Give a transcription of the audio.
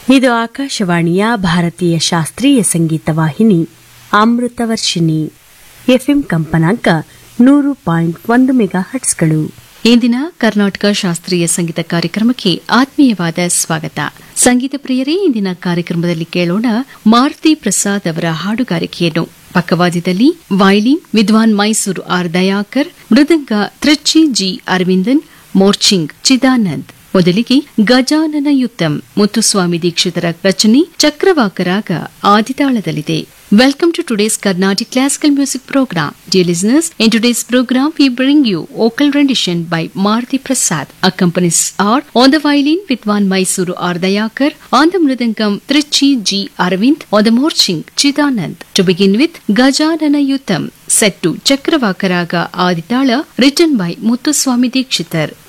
ಇದು ಆಕಾಶವಾಣಿಯ ಭಾರತೀಯ ಶಾಸ್ತ್ರೀಯ ಸಂಗೀತ ವಾಹಿನಿ ಅಮೃತವರ್ಷಿಣಿ ಎಫ್ಎಂ ಕಂಪನಾಂಕ 100.1 ಮೆಗಾಹರ್ಟ್ಸ್ಗಳು. ಇಂದಿನ ಕರ್ನಾಟಕ ಶಾಸ್ತ್ರೀಯ ಸಂಗೀತ ಕಾರ್ಯಕ್ರಮಕ್ಕೆ ಆತ್ಮೀಯವಾದ ಸ್ವಾಗತ. ಸಂಗೀತ ಪ್ರಿಯರೇ, ಇಂದಿನ ಕಾರ್ಯಕ್ರಮದಲ್ಲಿ ಕೇಳೋಣ ಮಾರುತಿ ಪ್ರಸಾದ್ ಅವರ ಹಾಡುಗಾರಿಕೆಯನ್ನು. ಪಕ್ಕವಾದ್ಯದಲ್ಲಿ ವಯಲಿನ್ ವಿದ್ವಾನ್ ಮೈಸೂರು ಆರ್ ದಯಾಕರ್, ಮೃದಂಗ ತ್ರಿಚಿ ಜಿ ಅರವಿಂದನ್, ಮೋರ್ಚಿಂಗ್ ಚಿದಾನಂದ್. ಮೊದಲಿಗೆ ಗಜಾನನ ಯುತ್ತಂ ಮುತ್ತುಸ್ವಾಮಿ ದೀಕ್ಷಿತರ ರಚನೆ, ಚಕ್ರವಾಕ ರಾಗ ಆದಿತಾಳದಲ್ಲಿದೆ. Welcome to today's Carnatic Classical Music Program. Dear listeners, in today's program we bring you vocal rendition by Maruti Prasad. Accompanies are on the violin Vidwan Mysuru R. Dayakar, on the mridangam Trichi G. Arvind, on the morching Chidanand. To begin with, Gajanana Yutam, set to Chakravaka Raga Aditala, written by Muthuswami Dikshitar.